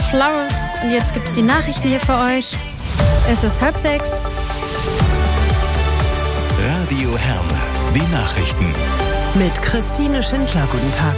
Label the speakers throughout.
Speaker 1: Flowers. Und jetzt gibt's die Nachrichten hier für euch. Es ist 5:30.
Speaker 2: Radio Herne, die Nachrichten.
Speaker 3: Mit Christine Schindler, guten Tag.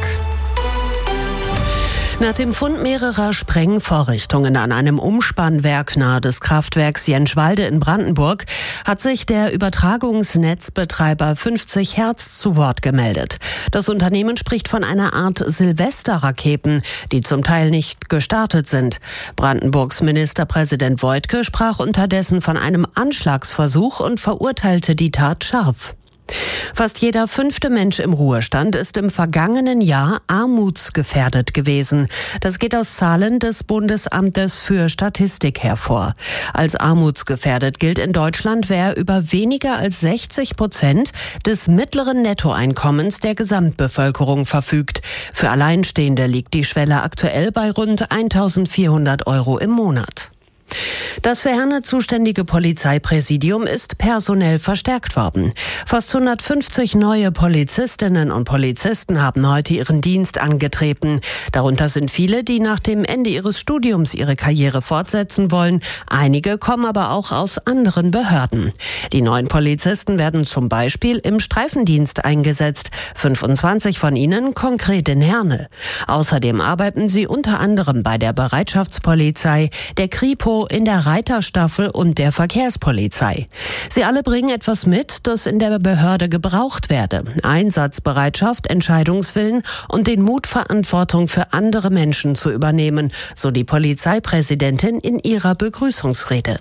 Speaker 3: Nach dem Fund mehrerer Sprengvorrichtungen an einem Umspannwerk nahe des Kraftwerks Jenschwalde in Brandenburg hat sich der Übertragungsnetzbetreiber 50 Hertz zu Wort gemeldet. Das Unternehmen spricht von einer Art Silvesterraketen, die zum Teil nicht gestartet sind. Brandenburgs Ministerpräsident Woidke sprach unterdessen von einem Anschlagsversuch und verurteilte die Tat scharf. Fast jeder 5. Mensch im Ruhestand ist im vergangenen Jahr armutsgefährdet gewesen. Das geht aus Zahlen des Bundesamtes für Statistik hervor. Als armutsgefährdet gilt in Deutschland, wer über weniger als 60% des mittleren Nettoeinkommens der Gesamtbevölkerung verfügt. Für Alleinstehende liegt die Schwelle aktuell bei rund 1.400 € im Monat. Das für Herne zuständige Polizeipräsidium ist personell verstärkt worden. Fast 150 neue Polizistinnen und Polizisten haben heute ihren Dienst angetreten. Darunter sind viele, die nach dem Ende ihres Studiums ihre Karriere fortsetzen wollen. Einige kommen aber auch aus anderen Behörden. Die neuen Polizisten werden zum Beispiel im Streifendienst eingesetzt. 25 von ihnen konkret in Herne. Außerdem arbeiten sie unter anderem bei der Bereitschaftspolizei, der Kripo, in der Reiterstaffel und der Verkehrspolizei. Sie alle bringen etwas mit, das in der Behörde gebraucht werde. Einsatzbereitschaft, Entscheidungswillen und den Mut, Verantwortung für andere Menschen zu übernehmen, so die Polizeipräsidentin in ihrer Begrüßungsrede.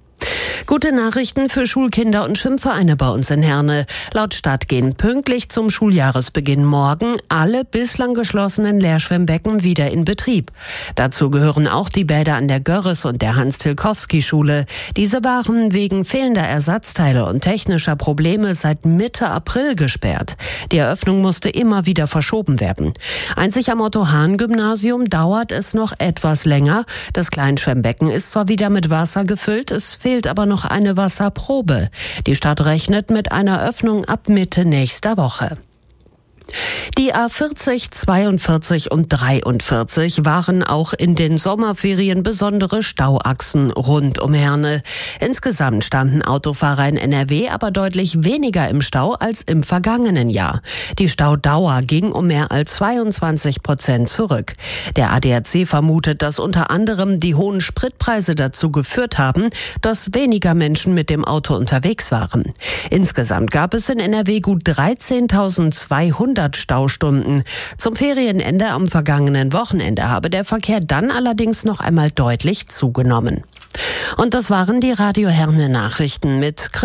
Speaker 3: Gute Nachrichten für Schulkinder und Schwimmvereine bei uns in Herne. Laut Stadt gehen pünktlich zum Schuljahresbeginn morgen alle bislang geschlossenen Lehrschwimmbecken wieder in Betrieb. Dazu gehören auch die Bäder an der Görres und der Hans-Tilkowski-Schule. Diese waren wegen fehlender Ersatzteile und technischer Probleme seit Mitte April gesperrt. Die Eröffnung musste immer wieder verschoben werden. Einzig am Otto-Hahn-Gymnasium dauert es noch etwas länger. Das Kleinschwimmbecken ist zwar wieder mit Wasser gefüllt, es fehlt aber noch eine Wasserprobe. Die Stadt rechnet mit einer Öffnung ab Mitte nächster Woche. Die A40, 42 und 43 waren auch in den Sommerferien besondere Stauachsen rund um Herne. Insgesamt standen Autofahrer in NRW aber deutlich weniger im Stau als im vergangenen Jahr. Die Staudauer ging um mehr als 22% zurück. Der ADAC vermutet, dass unter anderem die hohen Spritpreise dazu geführt haben, dass weniger Menschen mit dem Auto unterwegs waren. Insgesamt gab es in NRW gut 13.200 Staustunden. Zum Ferienende am vergangenen Wochenende habe der Verkehr dann allerdings noch einmal deutlich zugenommen. Und das waren die Radio Herne Nachrichten mit